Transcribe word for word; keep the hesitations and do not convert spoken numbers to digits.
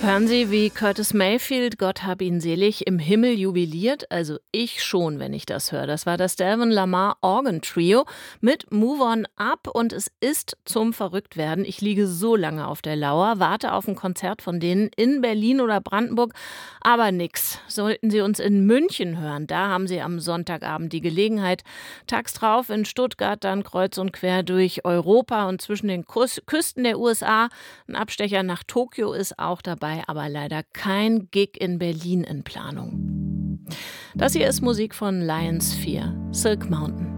Hören Sie, wie Curtis Mayfield, Gott hab ihn selig, im Himmel jubiliert? Also ich schon, wenn ich das höre. Das war das Delvin Lamar Organ Trio mit Move On Up und es ist zum Verrücktwerden. Ich liege so lange auf der Lauer, warte auf ein Konzert von denen in Berlin oder Brandenburg, aber nix. Sollten Sie uns in München hören, da haben Sie am Sonntagabend die Gelegenheit. Tags drauf in Stuttgart, dann kreuz und quer durch Europa und zwischen den Kus- Küsten der U S A. Ein Abstecher nach Tokio ist auch dabei, aber leider kein Gig in Berlin in Planung. Das hier ist Musik von Lions vier, Silk Mountain.